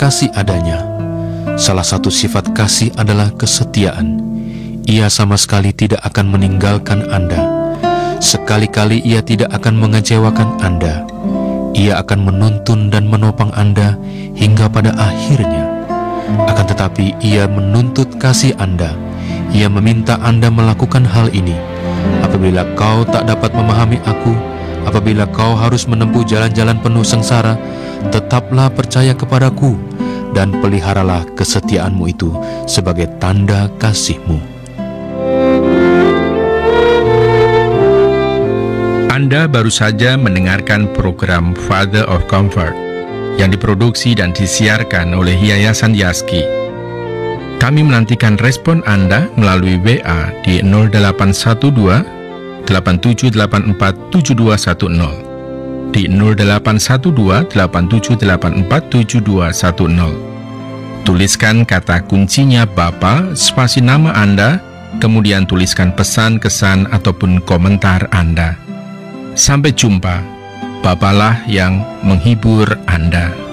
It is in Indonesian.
kasih adanya. Salah satu sifat kasih adalah kesetiaan. Ia sama sekali tidak akan meninggalkan Anda. Sekali-kali Ia tidak akan mengecewakan Anda. Ia akan menuntun dan menopang Anda hingga pada akhirnya. Akan tetapi Ia menuntut kasih Anda. Ia meminta Anda melakukan hal ini. Apabila kau tak dapat memahami Aku, apabila kau harus menempuh jalan-jalan penuh sengsara, tetaplah percaya kepadaku dan peliharalah kesetiaanmu itu sebagai tanda kasih-Mu. Anda baru saja mendengarkan program Father of Comfort yang diproduksi dan disiarkan oleh Yayasan Yaski. Kami menantikan respon Anda melalui WA di 0812 8784 7210, di 0812 8784 7210. Tuliskan kata kuncinya Bapa, spasi nama Anda, kemudian tuliskan pesan, kesan, ataupun komentar Anda. Sampai jumpa. Bapalah yang menghibur Anda.